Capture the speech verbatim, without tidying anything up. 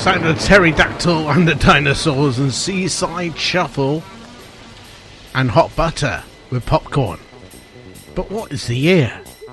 Sound of Pterodactyl and the Dinosaurs and Seaside Shuffle and Hot Butter with Popcorn. But what is the year?